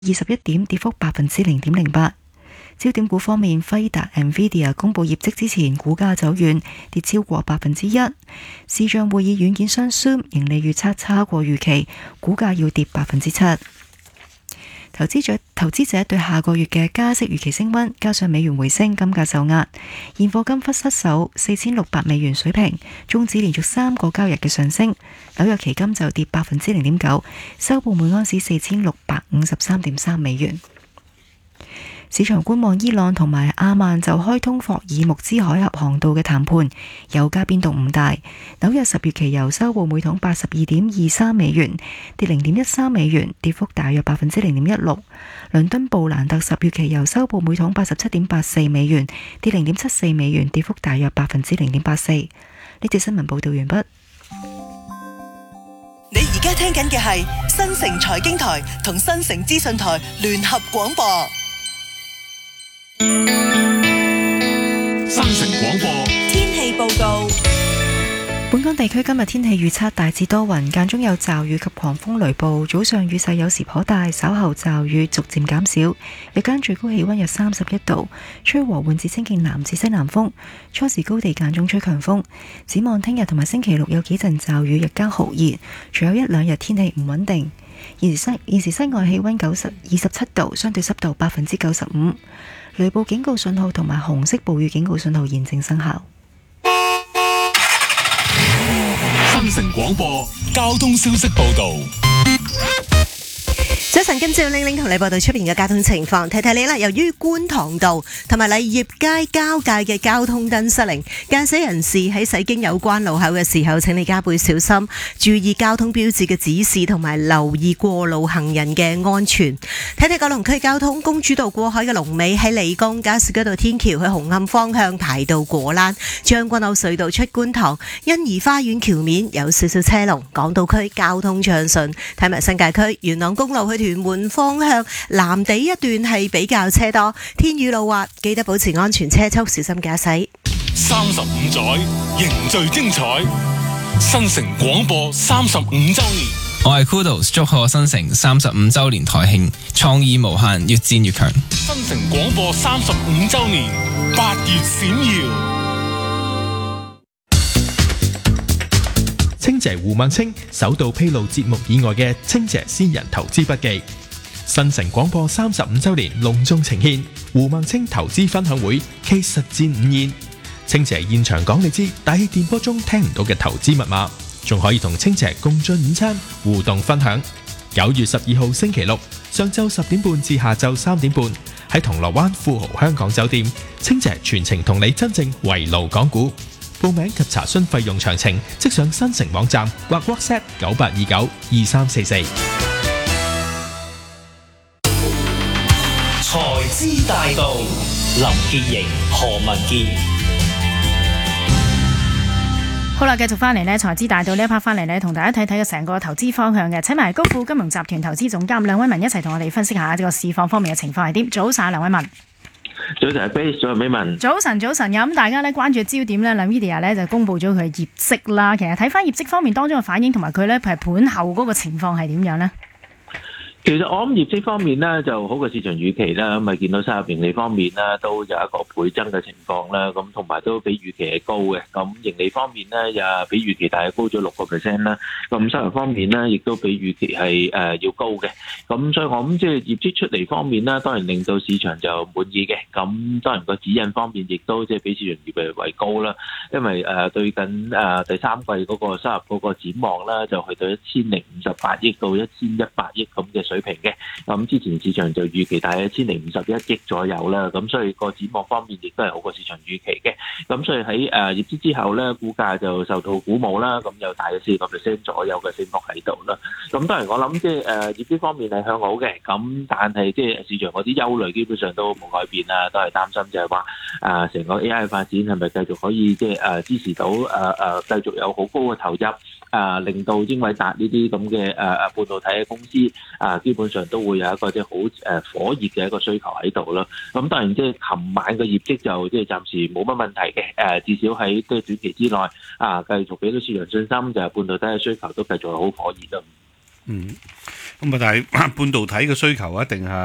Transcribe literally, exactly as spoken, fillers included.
二十一點，跌幅百分之零點零八。焦點股方面，輝達、Nvidia 公佈業績之前，股價走軟，跌超過百分之一。視像會議軟件商 Zoom 盈利預測差過預期，股價要跌百分之七。投資者投資者對下個月嘅加息預期升溫，加上美元回升，金價受壓，現貨金忽失守四千六百美元水平，終止連續三個交易日嘅上升。紐約期金就跌百分之零點九，收報每安士四千六百五十三點三美元。市場觀望伊朗同埋阿曼就開通霍爾木茲海峽航道嘅談判，油價變動唔大。紐約十月期油收報每桶八十二點二三美元，跌零點一三美元，跌幅大約百分之零點一六。倫敦布蘭特十月期油收報每桶八十七點八四美元，跌零點七四美元，跌幅大約百分之零點八四。呢節新聞報道完畢。 你而家聽緊嘅係新城財經台同新城資訊台聯合廣播。 新城廣播天氣報告。 本港地區今日天氣預測大致多雲，間中有驟雨及狂風雷暴，早上雨勢有時頗大，稍後驟雨逐漸減少。日間最高氣溫約三十一度，吹和緩至清勁南至西南風，初時高地間中吹強風。展望聽日同埋星期六有幾陣驟雨，日間酷熱，隨後一兩日天氣唔穩定。現時室現時室外氣溫九十二十七度，相對濕度百分之九十五。雷暴警告信號同埋紅色暴雨警告信號現正生效。 新城廣播交通消息報道。 早晨，今朝玲玲同你報道出邊嘅交通情況，提提你啦。由於觀塘道同埋勵業街交界嘅交通燈失靈，駕駛人士喺駛經有關路口嘅時候，請你加倍小心，注意交通標誌嘅指示同埋留意過路行人嘅安全。睇睇九龍區交通，公主道過海嘅龍尾喺理工，加士居道天橋去紅磡方向排到果欄，將軍澳隧道出觀塘，欣怡花園橋面有少少車龍。港島區交通暢順，睇埋新界區元朗公路去屯門方向藍地一段係比較車多，天雨路滑，記得保持安全車速，小心駕駛。 三十五載凝聚精彩，新城廣播三十五周年。 我係 Kudos， 祝賀新城三十五周年台慶，創意無限，越戰越強。 新城廣播三十五周年，八月閃耀。 清姐胡孟青首度披露節目以外嘅清姐私人投資筆記。新城廣播三十五周年隆重呈獻胡孟青投資分享會暨實戰午宴。清姐現場講你知大氣電波中聽唔到嘅投資密碼，仲可以同清姐共進午餐互動分享。九月十二號星期六上晝十點半至下晝三點半喺銅鑼灣富豪香港酒店，清姐全程同你真正圍爐講股。報名及查詢費用詳情，即上新城網站或 WhatsApp 九八二九二三四四。 財資大道，林潔瑩、何文健。 好啦，繼續翻嚟呢財資大道呢一 part 翻嚟呢，同大家睇睇嘅成個投資方向嘅，請埋高富金融集團投資總監梁偉文一齊同我哋分析下呢個市況方面嘅情況係點。早晨，梁偉文。 早晨，阿 Base， 早晨，美文。 早晨，早晨。咁大家咧關注嘅焦點咧 ，Nvidia 咧就公布咗佢嘅業績啦。其實睇翻業績方面當中嘅反應，同埋佢咧係盤後嗰個情況係點樣呢？ 其實我諗業績方面咧就好過市場預期啦，咁啊見到收入盈利方面咧都有一個倍增嘅情況啦，咁同埋都比預期係高嘅。咁盈利方面咧又比預期大概高咗六個 percent 啦。咁收入方面咧亦都比預期係誒要高嘅。咁所以我諗即係業績出嚟方面咧，當然令到市場就滿意嘅。咁當然個指引方面亦都即係比市場預期為高啦。因為誒對緊誒第三季嗰個收入嗰個展望啦，就去到一千零五十八億到一千一百億咁嘅水平嘅，咁之前市場就預期大約一千零五十一億左右啦，咁所以個展望方面亦都係好過市場預期嘅，咁所以喺誒業績之後咧，股價就受到鼓舞啦，咁有大約四個 percent 左右嘅升幅喺度啦。咁當然我諗即係誒業績方面係向好嘅，咁但係即係市場嗰啲憂慮基本上都冇改變啦，都係擔心就係話誒成個 A I 發展係咪繼續可以即係誒支持到誒誒繼續有好高嘅投入，誒令到英偉達呢啲咁嘅誒誒半導體嘅公司啊。基本上都會有一個即係好誒火熱嘅一個需求喺度咯。咁當然即係琴晚嘅業績就即係暫時冇乜問題嘅。誒至少喺即係短期之內啊，繼續俾到市場信心，就係半導體嘅需求都繼續係好火熱咯。 嗯，咁啊，但係半導體嘅需求一定係